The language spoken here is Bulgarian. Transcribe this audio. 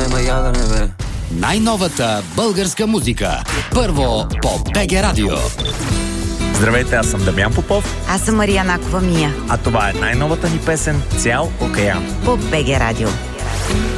има ядене, бе. Най-новата българска музика. Първо по БГ Радио. Здравейте, аз съм Дамян Попов. Аз съм Мария Накова Мия. А това е най-новата ни песен "Цял океан" По БГ Радио.